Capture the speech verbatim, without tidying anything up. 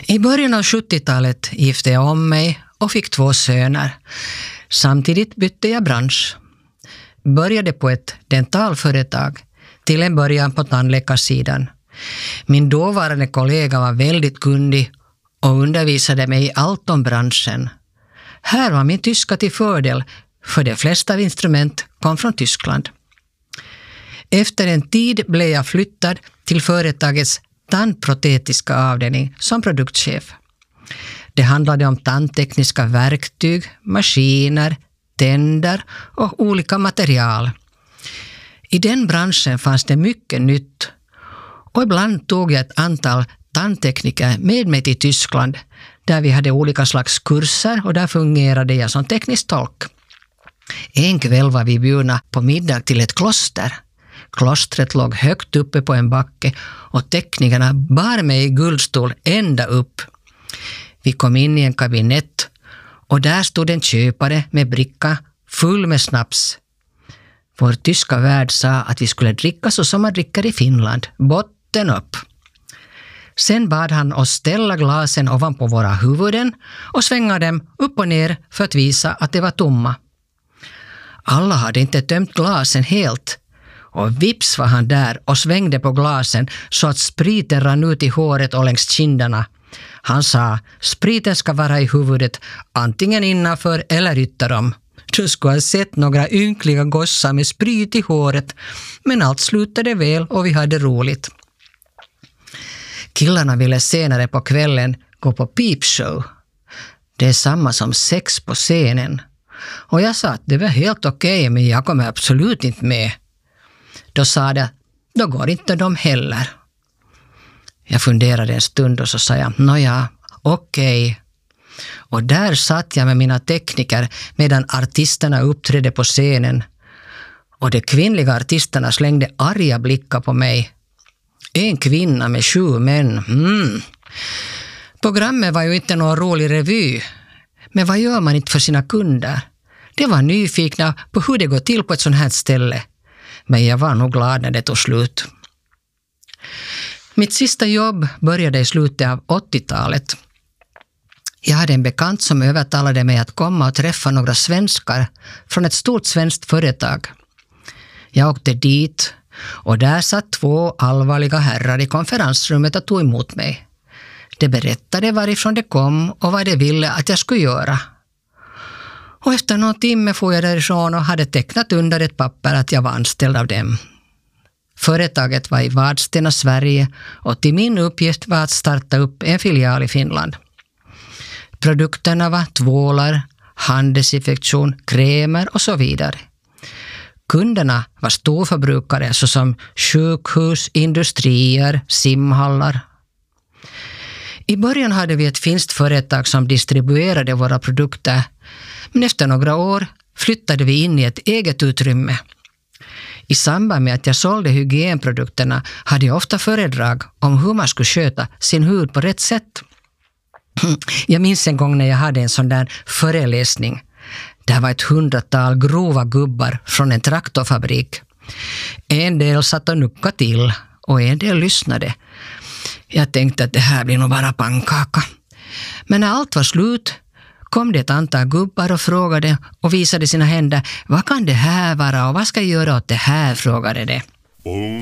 I början av sjuttiotalet gifte jag om mig och fick två söner. Samtidigt bytte jag bransch. Började på ett dentalföretag, till en början på tandläkarsidan. Min dåvarande kollega var väldigt kunnig och undervisade mig i allt om branschen. Här var min tyska till fördel, för de flesta av instrument kom från Tyskland. Efter en tid blev jag flyttad till företagets tandprotetiska avdelning som produktchef. Det handlade om tandtekniska verktyg, maskiner, tänder och olika material. I den branschen fanns det mycket nytt och ibland tog jag ett antal tandtekniker med mig till Tyskland där vi hade olika slags kurser och där fungerade jag som teknisk tolk. En kväll var vi bjudna på middag till ett kloster. Klostret låg högt uppe på en backe och teknikerna bar mig i guldstol ända upp. Vi kom in i en kabinett och där stod en köpare med bricka full med snaps. Vår tyska värd sa att vi skulle dricka så som man dricker i Finland, botten upp. Sen bad han oss ställa glasen ovanpå våra huvuden och svänga dem upp och ner för att visa att de var tomma. Alla hade inte tömt glasen helt. Och vips var han där och svängde på glasen så att spriten rann ut i håret och längs kinderna. Han sa, spriten ska vara i huvudet, antingen innanför eller ytterom. Du skulle ha sett några ynkliga gossar med sprit i håret, men allt slutade väl och vi hade roligt. Killarna ville senare på kvällen gå på peepshow. Det är samma som sex på scenen. Och jag sa att det var helt okej, men jag kommer absolut inte med. Då sa det, då går inte de heller. Jag funderade en stund och så sa jag, nåja, okej. Och där satt jag med mina tekniker medan artisterna uppträdde på scenen. Och de kvinnliga artisterna slängde arga blickar på mig. En kvinna med sju män. Mm. Programmet var ju inte någon rolig revy. Men vad gör man inte för sina kunder? De var nyfikna på hur det går till på ett sånt här ställe. Men jag var nog glad när det tog slut. Mitt sista jobb började i slutet av åttiotalet. Jag hade en bekant som övertalade mig att komma och träffa några svenskar från ett stort svenskt företag. Jag åkte dit och där satt två allvarliga herrar i konferensrummet och tog emot mig. De berättade varifrån de kom och vad de ville att jag skulle göra. Och efter någon timme får jag därifrån och hade tecknat under ett papper att jag var anställd av dem. Företaget var i Vadstena, Sverige och till min uppgift var att starta upp en filial i Finland. Produkterna var tvålar, handdesinfektion, krämer och så vidare. Kunderna var storförbrukare såsom sjukhus, industrier, simhallar. I början hade vi ett finskt företag som distribuerade våra produkter, men efter några år flyttade vi in i ett eget utrymme. I samband med att jag sålde hygienprodukterna hade jag ofta föredrag om hur man skulle sköta sin hud på rätt sätt. Jag minns en gång när jag hade en sån där föreläsning. Det var ett hundratal grova gubbar från en traktorfabrik. En del satt och nuckade till och en del lyssnade. Jag tänkte att det här blir nog bara pannkaka. Men när allt var slut kom det ett antal gubbar och frågade och visade sina händer. Vad kan det här vara och vad ska jag göra åt det här, frågade det.